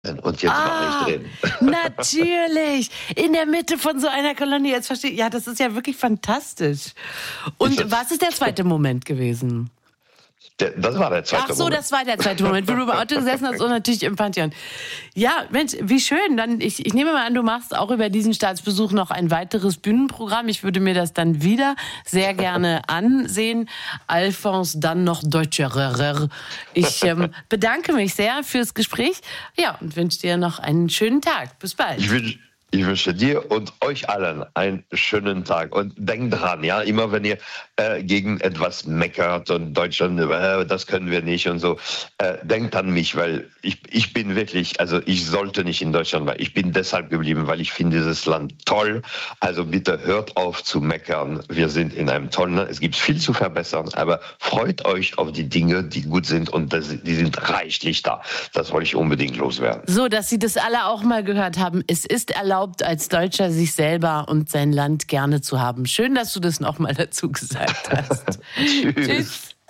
Und jetzt war ich drin. Natürlich. In der Mitte von so einer Kolonie. Jetzt verstehe ich. Ja, das ist ja wirklich fantastisch. Und was ist der zweite Moment gewesen? Das war der zweite Moment. Ach so, das war der zweite Moment, wo du im Auto gesessen hast und natürlich im Pantheon. Ja, Mensch, wie schön. Dann, ich nehme mal an, du machst auch über diesen Staatsbesuch noch ein weiteres Bühnenprogramm. Ich würde mir das dann wieder sehr gerne ansehen. Alphonse, dann noch Deutscherer. Ich bedanke mich sehr fürs Gespräch. Ja, und wünsche dir noch einen schönen Tag. Bis bald. Ich wünsche dir und euch allen einen schönen Tag. Und denkt dran, ja, immer wenn ihr gegen etwas meckert und Deutschland, das können wir nicht und so, denkt an mich, weil ich bin wirklich, also ich sollte nicht in Deutschland, weil ich bin deshalb geblieben, weil ich finde dieses Land toll. Also bitte hört auf zu meckern. Wir sind in einem tollen Land. Es gibt viel zu verbessern, aber freut euch auf die Dinge, die gut sind und die sind reichlich da. Das wollte ich unbedingt loswerden. So, dass Sie das alle auch mal gehört haben. Es ist erlaubt, als Deutscher sich selber und sein Land gerne zu haben. Schön, dass du das noch mal dazu gesagt hast. Tschüss. Tschüss.